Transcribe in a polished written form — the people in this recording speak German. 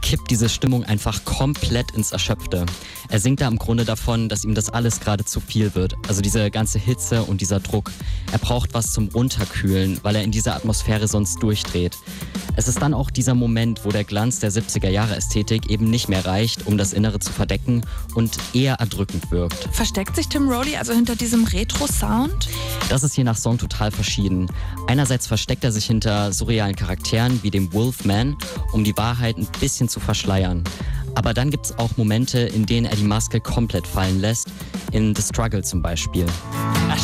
kippt diese Stimmung einfach komplett ins Erschöpfte. Er singt da im Grunde davon, dass ihm das alles gerade zu viel wird. Also diese ganze Hitze und dieser Druck. Er braucht was zum Runterkühlen, weil er in dieser Atmosphäre sonst durchdreht. Es ist dann auch dieser Moment, wo der Glanz der 70er-Jahre-Ästhetik eben nicht mehr reicht, um das Innere zu verdecken und eher erdrückend wirkt. Versteckt sich Tim Rowley also hinter diesem Retro-Sound? Das ist je nach Song total verschieden. Einerseits versteckt er sich hinter surrealen Charakteren wie dem Wolfman, um die Wahrheit ein bisschen zu verschleiern. Aber dann gibt es auch Momente, in denen er die Maske komplett fallen lässt, in The Struggle zum Beispiel.